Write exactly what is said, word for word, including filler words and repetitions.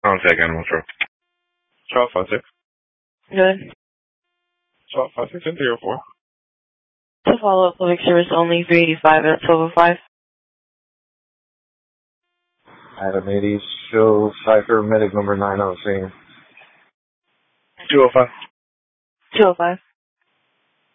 Contact Animal Control. Charles five six. Good. Charles five six and three oh four. To follow up public service only, three eighty-five at twelve oh five. Adam eighty, show Cypher, medic number nine on scene. two oh five. two oh five.